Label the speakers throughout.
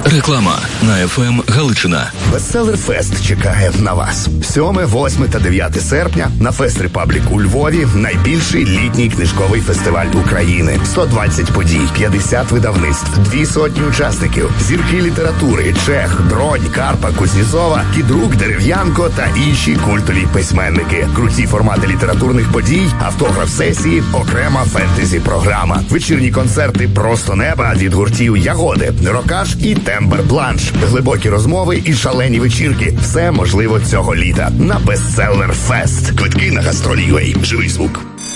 Speaker 1: Реклама на ФМ Галичина.
Speaker 2: Бестселер Фест чекає на вас. 7, 8 та 9 серпня на Фест Репаблік у Львові найбільший літній книжковий фестиваль України. 120 подій, 50 видавництв, 200 учасників, зірки літератури, Чех, Бронь, Карпа, Кузнєцова, Кідрук, Дерев'янко та інші культові письменники. Круті формати літературних подій, автограф-сесії, окрема фентезі-програма. Вечірні концерти «Просто неба» від гуртів Ягоди, Рокаш і Тембер Бланш. Глибокі розмови і шалені вечірки. Все можливо цього літа на Бестселер Фест. Квитки на Гастролі.ua. Живий звук.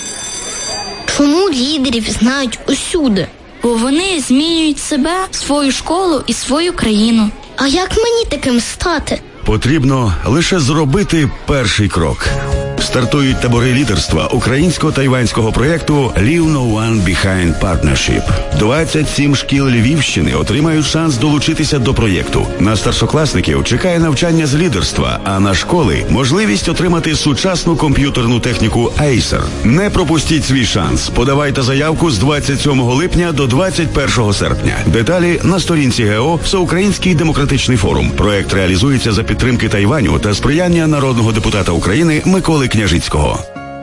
Speaker 3: Чому лідерів знають усюди? Бо вони змінюють себе, свою школу і свою країну. А як мені таким стати?
Speaker 4: Потрібно лише зробити перший крок. Стартують табори лідерства українсько-тайванського проєкту «Leave No One Behind Partnership». 27 шкіл Львівщини отримають шанс долучитися до проєкту. На старшокласників чекає навчання з лідерства, а на школи – можливість отримати сучасну комп'ютерну техніку Acer. Не пропустіть свій шанс. Подавайте заявку з 27 липня до 21 серпня. Деталі на сторінці ГО «Всеукраїнський демократичний форум». Проєкт реалізується за підтримки Тайваню та сприяння народного депутата України Миколи Княжицького.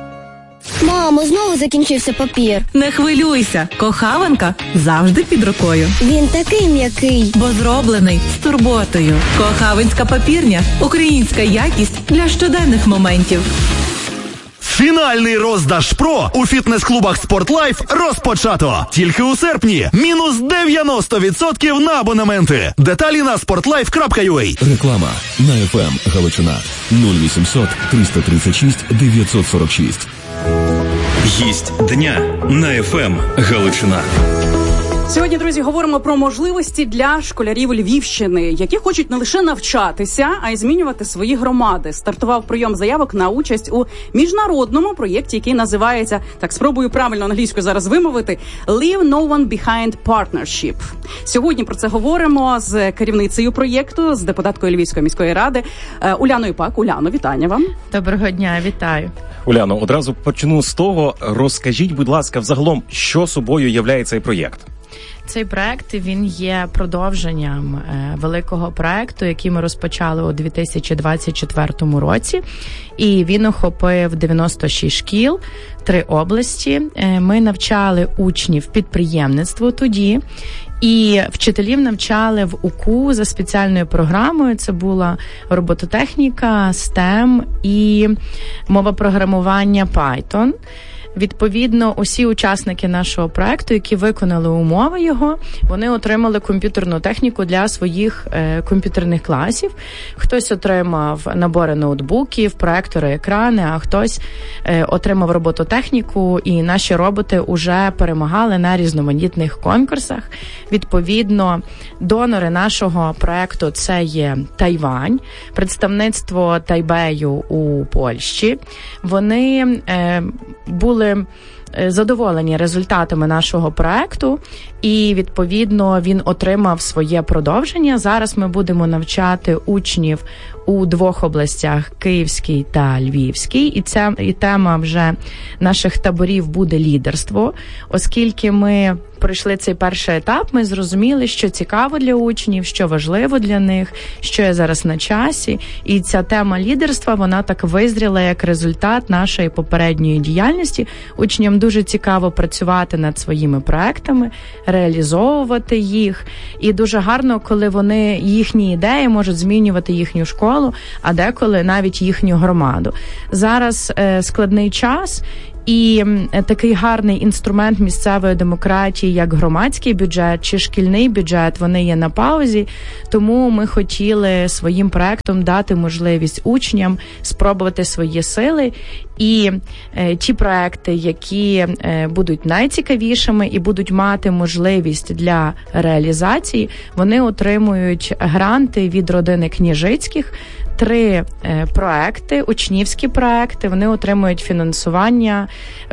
Speaker 5: Мамо, знову закінчився папір.
Speaker 6: Не хвилюйся, кохаванка завжди під рукою.
Speaker 5: Він такий м'який.
Speaker 6: Бо зроблений з турботою. Кохавинська папірня – українська якість для щоденних моментів.
Speaker 7: Фінальний роздаж ПРО у фітнес-клубах «Спортлайф» розпочато. Тільки у серпні мінус 90% на абонементи. Деталі на sportlife.ua.
Speaker 1: Реклама на ФМ Галичина. 0800 336 946. Гість дня на ФМ Галичина.
Speaker 8: Сьогодні, друзі, говоримо про можливості для школярів Львівщини, які хочуть не лише навчатися, а й змінювати свої громади. Стартував прийом заявок на участь у міжнародному проєкті, який називається, так спробую правильно англійською зараз вимовити, «Leave No One Behind Partnership». Сьогодні про це говоримо з керівницею проєкту, з депутаткою Львівської міської ради Уляною Пак. Уляно, вітання вам.
Speaker 9: Доброго дня, вітаю.
Speaker 10: Уляно, одразу почну з того. Розкажіть, будь ласка, взагалом, що собою являє цей проєкт?
Speaker 9: Цей проект, він є продовженням великого проекту, який ми розпочали у 2024 році. І він охопив 96 шкіл, 3 області. Ми навчали учнів підприємництву тоді. І вчителів навчали в УКУ за спеціальною програмою. Це була робототехніка, STEM і мова програмування Python. Відповідно, усі учасники нашого проекту, які виконали умови його, вони отримали комп'ютерну техніку для своїх комп'ютерних класів. Хтось отримав набори ноутбуків, проектори, екрани, а хтось отримав робототехніку, і наші роботи вже перемагали на різноманітних конкурсах. Відповідно, донори нашого проекту – це є Тайвань, представництво Тайбею у Польщі. Вони були задоволені результатами нашого проекту, і, відповідно, він отримав своє продовження. Зараз ми будемо навчати учнів у 2 областях – Київській та Львівській. І тема вже наших таборів буде лідерство. Оскільки ми пройшли цей перший етап, ми зрозуміли, що цікаво для учнів, що важливо для них, що є зараз на часі. І ця тема лідерства, вона так визріла як результат нашої попередньої діяльності. Учням дуже цікаво працювати над своїми проектами, реалізовувати їх. І дуже гарно, коли вони, їхні ідеї можуть змінювати їхню школу, а деколи навіть їхню громаду. Зараз складний час, і такий гарний інструмент місцевої демократії, як громадський бюджет чи шкільний бюджет, вони є на паузі. Тому ми хотіли своїм проектом дати можливість учням спробувати свої сили. І ті проекти, які будуть найцікавішими і будуть мати можливість для реалізації, вони отримують гранти від родини Княжицьких. 3 проекти, учнівські проекти, вони отримують фінансування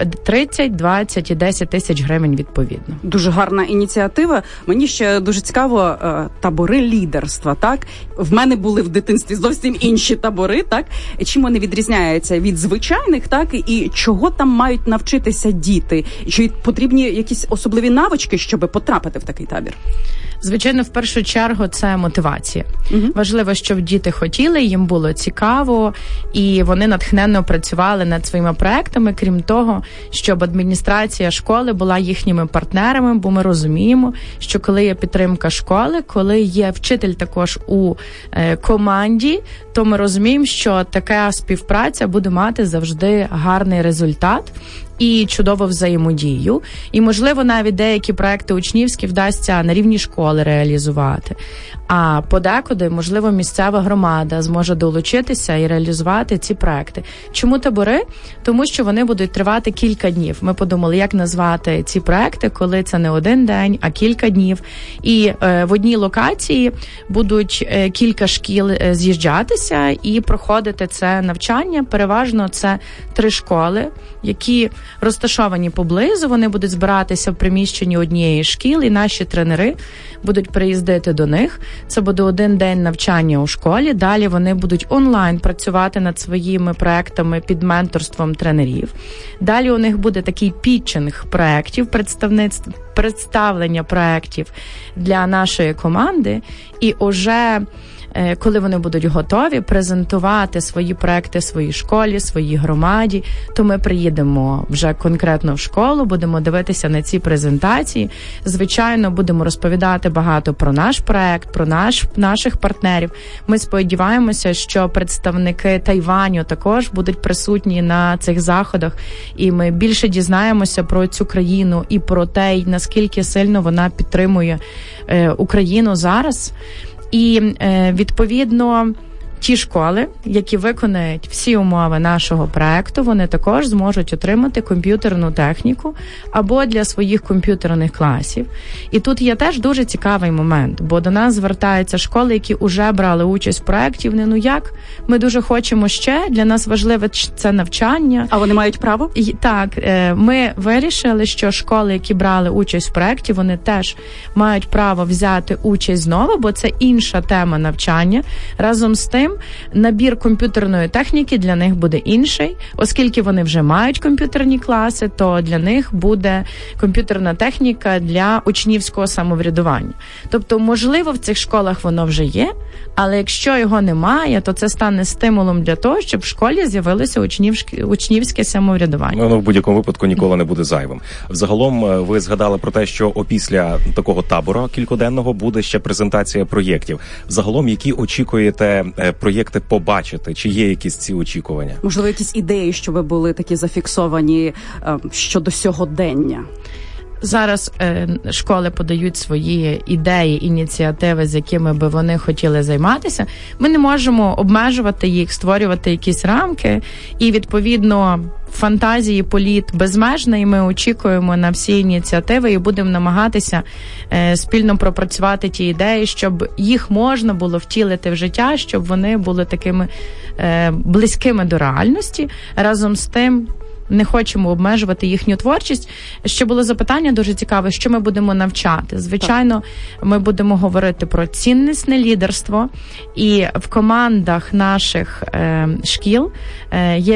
Speaker 9: 30, 20 і 10 тисяч гривень відповідно.
Speaker 8: Дуже гарна ініціатива. Мені ще дуже цікаво табори лідерства, так? В мене були в дитинстві зовсім інші табори, так? Чим вони відрізняються від звичайних, так? І чого там мають навчитися діти? Чи потрібні якісь особливі навички, щоб потрапити в такий табір?
Speaker 9: Звичайно, в першу чергу це мотивація. Важливо, щоб діти хотіли, їм було цікаво, і вони натхненно працювали над своїми проектами, крім того, щоб адміністрація школи була їхніми партнерами, бо ми розуміємо, що коли є підтримка школи, коли є вчитель також у команді, то ми розуміємо, що така співпраця буде мати завжди гарний результат і чудову взаємодію. І, можливо, навіть деякі проекти учнівські вдасться на рівні школи реалізувати. А подекуди, можливо, місцева громада зможе долучитися і реалізувати ці проекти. Чому табори? Тому що вони будуть тривати кілька днів. Ми подумали, як назвати ці проекти, коли це не один день, а кілька днів. І в одній локації будуть кілька шкіл з'їжджатися і проходити це навчання. Переважно це 3 школи, які розташовані поблизу. Вони будуть збиратися в приміщенні однієї шкіли, і наші тренери будуть приїздити до них. Це буде 1 день навчання у школі. Далі вони будуть онлайн працювати над своїми проектами під менторством тренерів. Далі у них буде такий пітчинг проектів, представлення проектів для нашої команди. І уже коли вони будуть готові презентувати свої проекти своїй школі, своїй громаді, то ми приїдемо вже конкретно в школу, будемо дивитися на ці презентації. Звичайно, будемо розповідати багато про наш проект, про наших партнерів. Ми сподіваємося, що представники Тайваню також будуть присутні на цих заходах, і ми більше дізнаємося про цю країну і про те, наскільки сильно вона підтримує Україну зараз. І, відповідно, ті школи, які виконають всі умови нашого проекту, вони також зможуть отримати комп'ютерну техніку або для своїх комп'ютерних класів. І тут є теж дуже цікавий момент, бо до нас звертаються школи, які вже брали участь в проєкті. Вони, ну як? Ми дуже хочемо ще, для нас важливе це навчання.
Speaker 8: А вони мають право?
Speaker 9: Так, ми вирішили, що школи, які брали участь в проєкті, вони теж мають право взяти участь знову, бо це інша тема навчання. Разом з тим, набір комп'ютерної техніки для них буде інший. Оскільки вони вже мають комп'ютерні класи, то для них буде комп'ютерна техніка для учнівського самоврядування. Тобто, можливо, в цих школах воно вже є, але якщо його немає, то це стане стимулом для того, щоб в школі з'явилося учнівське самоврядування.
Speaker 10: Воно в будь-якому випадку ніколи не буде зайвим. Взагалом, ви згадали про те, що опісля такого табору кількоденного буде ще презентація проєктів. Взагалом, які очікуєте проєкти побачити? Чи є якісь ці очікування?
Speaker 8: Можливо, якісь ідеї, щоб були такі зафіксовані щодо сьогодення?
Speaker 9: Зараз школи подають свої ідеї, ініціативи, з якими би вони хотіли займатися. Ми не можемо обмежувати їх, створювати якісь рамки. І, відповідно, фантазії, політ безмежний. Ми очікуємо на всі ініціативи і будемо намагатися спільно пропрацювати ті ідеї, щоб їх можна було втілити в життя, щоб вони були такими близькими до реальності. Разом з тим, не хочемо обмежувати їхню творчість. Ще було запитання дуже цікаве, що ми будемо навчати. Звичайно, ми будемо говорити про ціннісне лідерство. І в командах наших шкіл є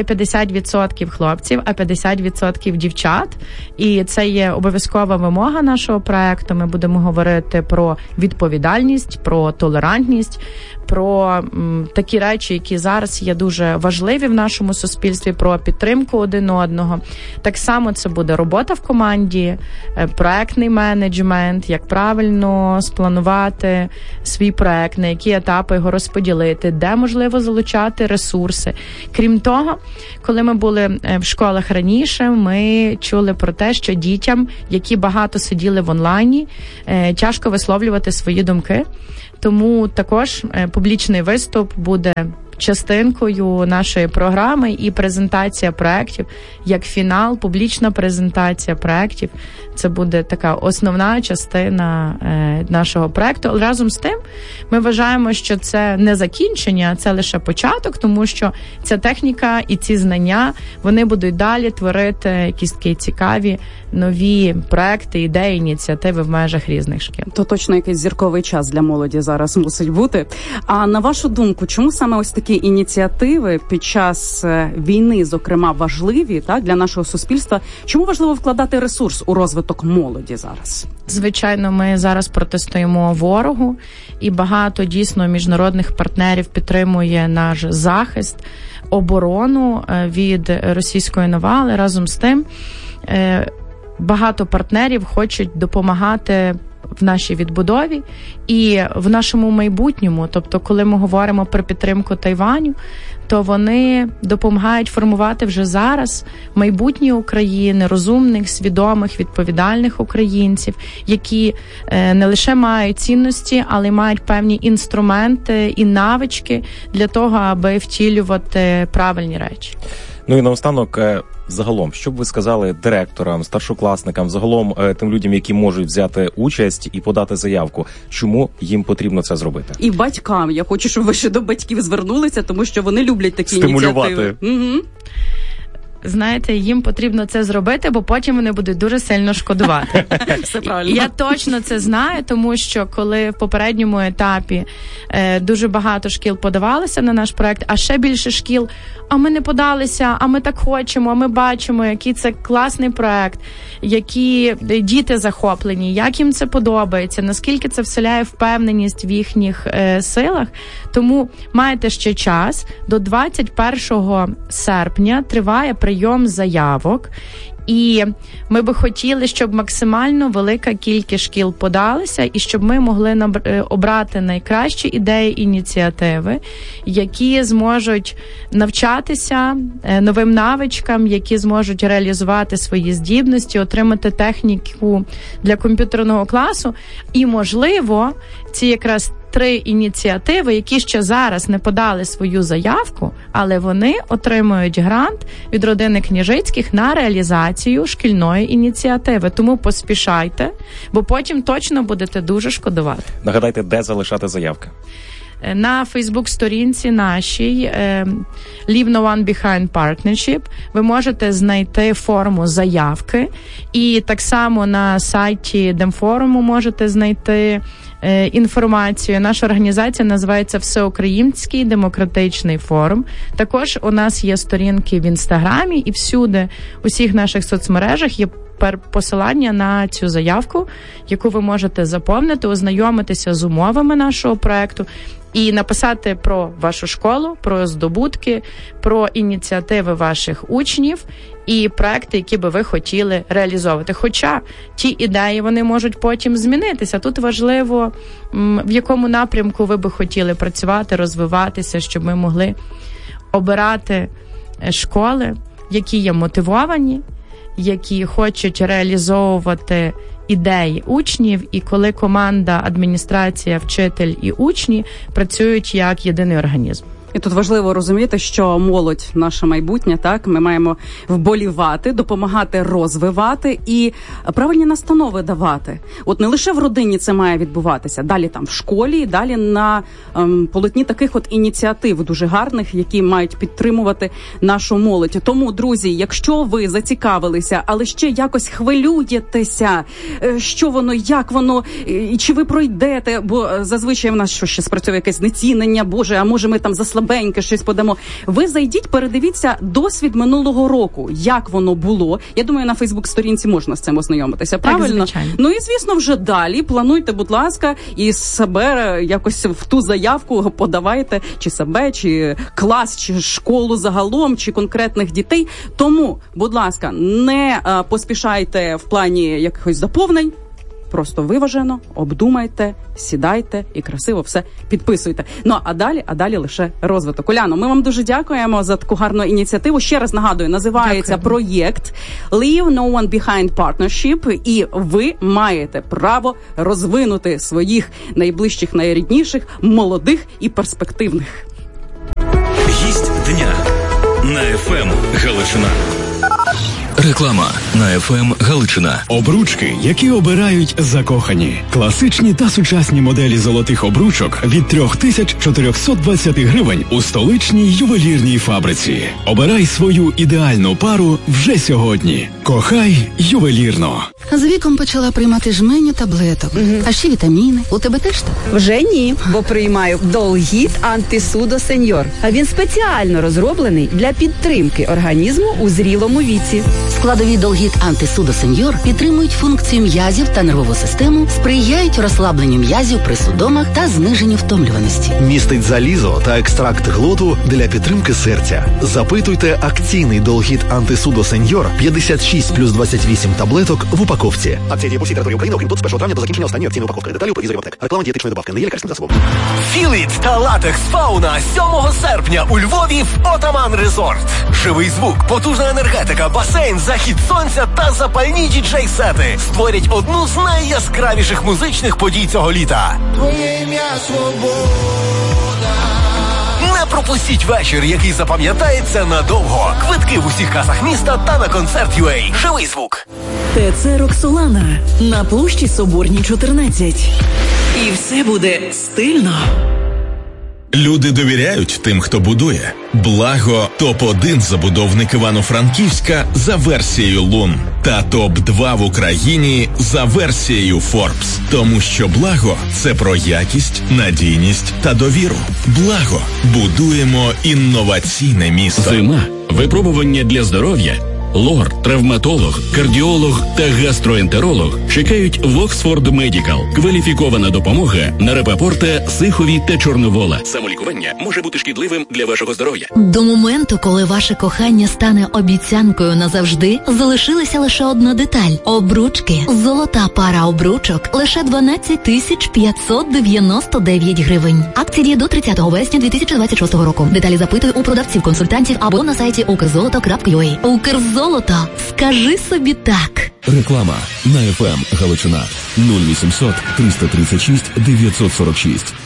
Speaker 9: 50% хлопців, а 50% дівчат. І це є обов'язкова вимога нашого проекту. Ми будемо говорити про відповідальність, про толерантність, про такі речі, які зараз є дуже важливі в нашому суспільстві, про підтримку один одного. Так само це буде робота в команді, проектний менеджмент, як правильно спланувати свій проект, на які етапи його розподілити, де можливо залучати ресурси. Крім того, коли ми були в школах раніше, ми чули про те, що дітям, які багато сиділи в онлайні, тяжко висловлювати свої думки. Тому також публічний виступ буде частинкою нашої програми і презентація проєктів, як фінал, публічна презентація проєктів. Це буде така основна частина нашого проєкту. Але разом з тим ми вважаємо, що це не закінчення, а це лише початок, тому що ця техніка і ці знання, вони будуть далі творити якісь такі цікаві нові проекти, ідеї, ініціативи в межах різних шкіл.
Speaker 8: То точно якийсь зірковий час для молоді зараз мусить бути. А на вашу думку, чому саме ось такі ініціативи під час війни, зокрема, важливі, так, для нашого суспільства? Чому важливо вкладати ресурс у розвиток молоді зараз?
Speaker 9: Звичайно, ми зараз протистоїмо ворогу, і багато дійсно міжнародних партнерів підтримує наш захист, оборону від російської навали. Разом з тим, багато партнерів хочуть допомагати в нашій відбудові і в нашому майбутньому. Тобто, коли ми говоримо про підтримку Тайваню, то вони допомагають формувати вже зараз майбутнє України, розумних, свідомих, відповідальних українців, які не лише мають цінності, але й мають певні інструменти і навички для того, аби втілювати правильні речі.
Speaker 10: Ну і наостанок, загалом, що б ви сказали директорам, старшокласникам, загалом тим людям, які можуть взяти участь і подати заявку, чому їм потрібно це зробити? І
Speaker 8: батькам. Я хочу, щоб ви ще до батьків звернулися, тому що вони люблять такі
Speaker 10: ініціативи.
Speaker 8: Угу.
Speaker 9: Знаєте, їм потрібно це зробити, бо потім вони будуть дуже сильно шкодувати.
Speaker 8: Все правильно.
Speaker 9: Я точно це знаю, тому що коли в попередньому етапі дуже багато шкіл подавалися на наш проект, а ще більше шкіл, а ми не подалися, а ми так хочемо, а ми бачимо, який це класний проект, які діти захоплені, як їм це подобається, наскільки це вселяє впевненість в їхніх силах. Тому маєте ще час. До 21 серпня триває прийом заявок. І ми би хотіли, щоб максимально велика кількість шкіл подалися і щоб ми могли обрати найкращі ідеї, ініціативи, які зможуть навчатися новим навичкам, які зможуть реалізувати свої здібності, отримати техніку для комп'ютерного класу. І, можливо, ці якраз 3 ініціативи, які ще зараз не подали свою заявку, але вони отримують грант від родини Княжицьких на реалізацію шкільної ініціативи. Тому поспішайте, бо потім точно будете дуже шкодувати.
Speaker 10: Нагадайте, де залишати заявки?
Speaker 9: На Фейсбук-сторінці нашій Leave No One Behind Partnership ви можете знайти форму заявки. І так само на сайті Демфоруму можете знайти інформацію. Наша організація називається Всеукраїнський демократичний форум. Також у нас є сторінки в Інстаграмі і всюди, у всіх наших соцмережах є посилання на цю заявку, яку ви можете заповнити, ознайомитися з умовами нашого проекту і написати про вашу школу, про здобутки, про ініціативи ваших учнів і проекти, які би ви хотіли реалізовувати. Хоча ті ідеї, вони можуть потім змінитися. Тут важливо, в якому напрямку ви би хотіли працювати, розвиватися, щоб ми могли обирати школи, які є мотивовані, які хочуть реалізовувати ідеї учнів, і коли команда, адміністрація, вчитель і учні працюють як єдиний організм.
Speaker 8: І тут важливо розуміти, що молодь – наше майбутнє, так? Ми маємо вболівати, допомагати розвивати і правильні настанови давати. От не лише в родині це має відбуватися, далі там в школі, далі на полотні таких от ініціатив дуже гарних, які мають підтримувати нашу молодь. Тому, друзі, якщо ви зацікавилися, але ще якось хвилюєтеся, що воно, як воно, і чи ви пройдете, бо зазвичай в нас що ще спрацьовує якесь знецінення, боже, а може ми там заслабенькі щось подамо. Ви зайдіть, передивіться досвід минулого року, як воно було. Я думаю, на Фейсбук-сторінці можна з цим ознайомитися, правильно?
Speaker 9: Так,
Speaker 8: ну і, звісно, вже далі плануйте, будь ласка, і себе якось в ту заявку подавайте, чи себе, чи клас, чи школу загалом, чи конкретних дітей. Тому, будь ласка, не поспішайте в плані якихось заповнень. Просто виважено, обдумайте, сідайте і красиво все підписуйте. Ну, а далі лише розвиток. Уляно, ми вам дуже дякуємо за таку гарну ініціативу. Ще раз нагадую, називається проєкт Leave No One Behind Partnership, і ви маєте право розвинути своїх найближчих, найрідніших, молодих і перспективних.
Speaker 1: Гість дня на ФМ Галичина. Реклама на ФМ Галичина.
Speaker 11: Обручки, які обирають закохані. Класичні та сучасні моделі золотих обручок від 3420 гривень у столичній ювелірній фабриці. Обирай свою ідеальну пару вже сьогодні. Кохай ювелірно.
Speaker 12: З віком почала приймати жменю таблеток. А ще вітаміни. У тебе теж так?
Speaker 13: Вже ні, бо приймаю Долгіт Антисудо Сеньор. А він спеціально розроблений для підтримки організму у зрілому віці.
Speaker 12: Складові Долгіт Антисудо Сеньор підтримують функцію м'язів та нервову систему, сприяють розслабленню м'язів при судомах та зниженню втомлюваності.
Speaker 7: Містить залізо та екстракт глоту для підтримки серця. Запитуйте акційний Долгіт Антисудо Сеньор 56 плюс 28 таблеток в упаковці. Акція діє по всій території України, окрім тут з 1 травня до закінчення останньої акційної упаковки. Деталі у провізорі аптек. Реклама дієтичної добавки не є лікарським засобом.
Speaker 14: Філіт та латекс Фауна 7 серпня у Львові в Отаман Резорт. Живий звук, потужна енергетика, басейн, захід сонця та запальні діджей-сети створять одну з найяскравіших музичних подій цього літа.
Speaker 15: Твоє ім'я свобода.
Speaker 14: Не пропустіть вечір, який запам'ятається надовго. Квитки в усіх касах міста та на концерт.UA. Живий звук.
Speaker 16: ТЦ «Роксолана» на площі Соборній, 14. І все буде стильно.
Speaker 17: Люди довіряють тим, хто будує. Благо топ-1 забудовник Івано-Франківська за версією Лун та топ-2 в Україні за версією Forbes. Тому що Благо – це про якість, надійність та довіру. Благо. Будуємо інноваційне місто.
Speaker 18: Зима. Випробування для здоров'я. Лор, травматолог, кардіолог та гастроентеролог чекають в Оксфорд Медікал. Кваліфікована допомога на Рапопорта, Сихові та Чорновола. Самолікування може бути шкідливим для вашого здоров'я.
Speaker 19: До моменту, коли ваше кохання стане обіцянкою назавжди, залишилася лише одна деталь – обручки. Золота пара обручок – лише 12 599 гривень. Акція діє до 30 вересня 2026 року. Деталі запитуй у продавців-консультантів або на сайті ukrzoloto.ua. Укрзолото. Скажи собі так.
Speaker 1: Реклама на ФМ Галичина 0800 336 946.